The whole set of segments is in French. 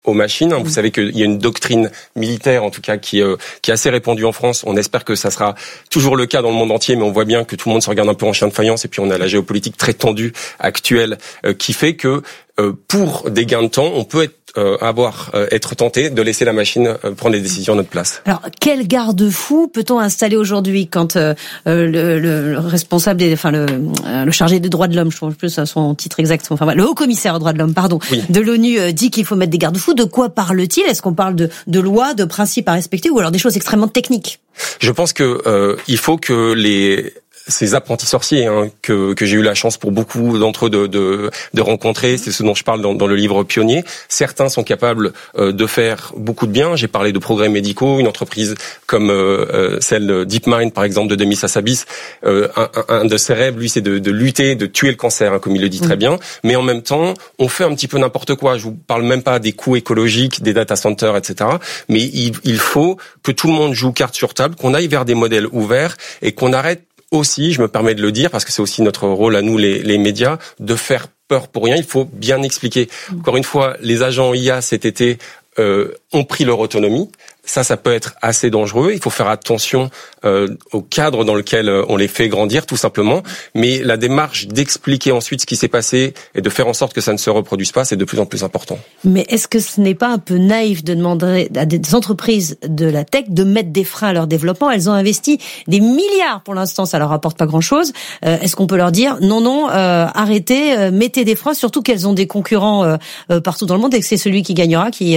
aux machines. Vous savez qu'il y a une doctrine militaire, en tout cas, qui est assez répandue en France. On espère que ça sera toujours le cas dans le monde entier, mais on voit bien que tout le monde se regarde un peu en chien de faïence. Et puis on a la géopolitique très tendue actuelle qui fait que pour des gains de temps, on peut être tenté de laisser la machine prendre les décisions à notre place. Alors, quel garde-fou peut-on installer aujourd'hui quand le responsable, le chargé des droits de l'homme, je ne sais plus son titre exact, le haut-commissaire aux droits de l'homme, de l'ONU dit qu'il faut mettre des garde-fous. De quoi parle-t-il ? Est-ce qu'on parle de lois, de principes à respecter, ou alors des choses extrêmement techniques ? Je pense que il faut que ces apprentis sorciers que j'ai eu la chance pour beaucoup d'entre eux de rencontrer, c'est ce dont je parle dans le livre Pionnier. Certains sont capables de faire beaucoup de bien. J'ai parlé de progrès médicaux, une entreprise comme celle DeepMind par exemple de Demis Hassabis. Un de ses rêves, lui, c'est de lutter, de tuer le cancer, comme il le dit très bien. Mais en même temps, on fait un petit peu n'importe quoi. Je vous parle même pas des coûts écologiques, des data centers, etc. Mais il faut que tout le monde joue carte sur table, qu'on aille vers des modèles ouverts et qu'on arrête aussi, je me permets de le dire, parce que c'est aussi notre rôle à nous, les médias, de faire peur pour rien. Il faut bien expliquer. Encore une fois, les agents IA cet été ont pris leur autonomie. Ça peut être assez dangereux. Il faut faire attention au cadre dans lequel on les fait grandir, tout simplement. Mais la démarche d'expliquer ensuite ce qui s'est passé et de faire en sorte que ça ne se reproduise pas, c'est de plus en plus important. Mais est-ce que ce n'est pas un peu naïf de demander à des entreprises de la tech de mettre des freins à leur développement ? Elles ont investi des milliards pour l'instant, ça leur rapporte pas grand-chose. Est-ce qu'on peut leur dire non, arrêtez, mettez des freins, surtout qu'elles ont des concurrents partout dans le monde et que c'est celui qui gagnera qui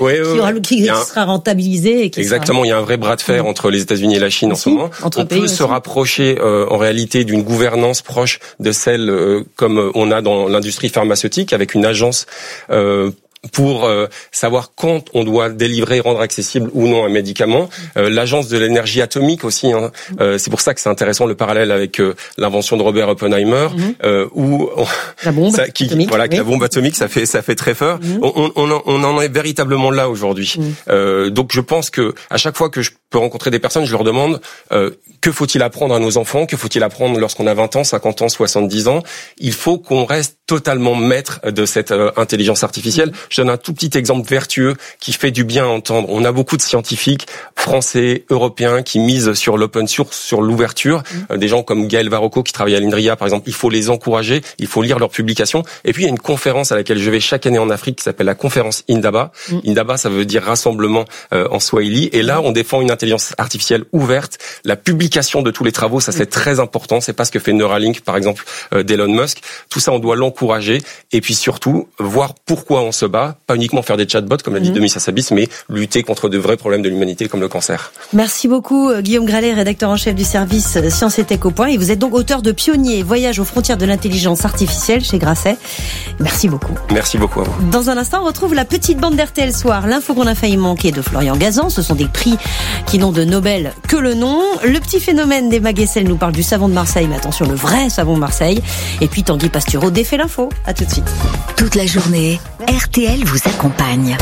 sera rentabilisé. Exactement, il y a un vrai bras de fer entre les États-Unis et la Chine en ce moment. On peut se rapprocher en réalité d'une gouvernance proche de celle comme on a dans l'industrie pharmaceutique avec une agence pour savoir quand on doit délivrer, rendre accessible ou non un médicament. L'agence de l'énergie atomique aussi, c'est pour ça que c'est intéressant le parallèle avec l'invention de Robert Oppenheimer, où la bombe atomique, la bombe atomique, ça fait très peur. On en est véritablement là aujourd'hui. Donc je pense que à chaque fois que je peux rencontrer des personnes, je leur demande que faut-il apprendre à nos enfants, que faut-il apprendre lorsqu'on a 20 ans, 50 ans, 70 ans. Il faut qu'on reste totalement maître de cette intelligence artificielle. Je donne un tout petit exemple vertueux qui fait du bien à entendre. On a beaucoup de scientifiques français, européens qui misent sur l'open source, sur l'ouverture. Des gens comme Gaël Varocco qui travaille à l'INRIA, par exemple. Il faut les encourager, il faut lire leurs publications. Et puis, il y a une conférence à laquelle je vais chaque année en Afrique qui s'appelle la conférence Indaba. Indaba, ça veut dire rassemblement en Swahili. Et là, on défend une intelligence artificielle ouverte. La publication de tous les travaux, ça c'est très important. C'est pas ce que fait Neuralink, par exemple, d'Elon Musk. Tout ça, on doit l'encourager. Et puis surtout, voir pourquoi on se bat. Pas uniquement faire des chatbots, comme l'a dit Demis Hassabis, mais lutter contre de vrais problèmes de l'humanité comme le cancer. Merci beaucoup Guillaume Gralet, rédacteur en chef du service Sciences et Tech au Point. Et vous êtes donc auteur de Pionnier, voyage aux frontières de l'intelligence artificielle chez Grasset. Merci beaucoup. Merci beaucoup à vous. Dans un instant, on retrouve la petite bande d'RTL Soir, l'info qu'on a failli manquer de Florian Gazan. Ce sont des prix qui n'ont de Nobel que le nom. Le petit phénomène des Maguessel nous parle du savon de Marseille, mais attention, le vrai savon de Marseille. Et puis Tanguy Pastureau défait l'info. À tout de suite. Toute la journée, RTL vous accompagne.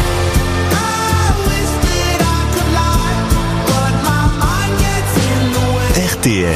RTL,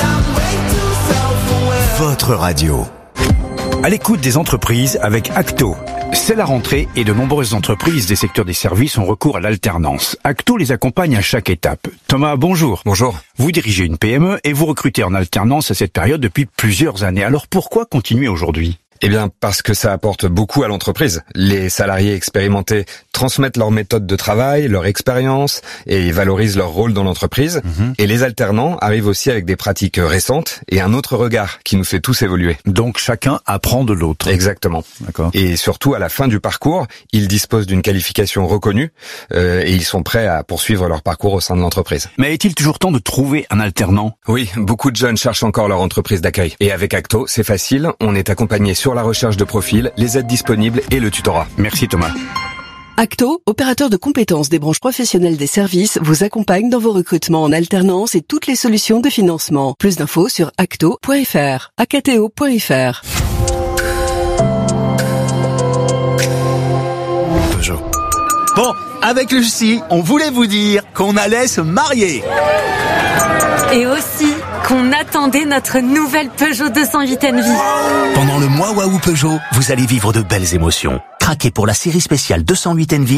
votre radio. À l'écoute des entreprises avec Acto. C'est la rentrée et de nombreuses entreprises des secteurs des services ont recours à l'alternance. Acto les accompagne à chaque étape. Thomas, bonjour. Bonjour. Vous dirigez une PME et vous recrutez en alternance à cette période depuis plusieurs années. Alors pourquoi continuer aujourd'hui ? Eh bien, parce que ça apporte beaucoup à l'entreprise. Les salariés expérimentés transmettent leur méthode de travail, leur expérience et valorisent leur rôle dans l'entreprise. Et les alternants arrivent aussi avec des pratiques récentes et un autre regard qui nous fait tous évoluer. Donc chacun apprend de l'autre. Exactement. D'accord. Et surtout, à la fin du parcours, ils disposent d'une qualification reconnue et ils sont prêts à poursuivre leur parcours au sein de l'entreprise. Mais est-il toujours temps de trouver un alternant ? Oui, beaucoup de jeunes cherchent encore leur entreprise d'accueil. Et avec Acto, c'est facile, on est accompagné sur la recherche de profil, les aides disponibles et le tutorat. Merci Thomas. Acto, opérateur de compétences des branches professionnelles des services, vous accompagne dans vos recrutements en alternance et toutes les solutions de financement. Plus d'infos sur acto.fr, acto.fr. Bonjour. Bon, avec Lucie, on voulait vous dire qu'on allait se marier. Et aussi qu'on attendait notre nouvelle Peugeot 208 Envie. Pendant le mois Waouh Peugeot, vous allez vivre de belles émotions. Craquez pour la série spéciale 208 Envie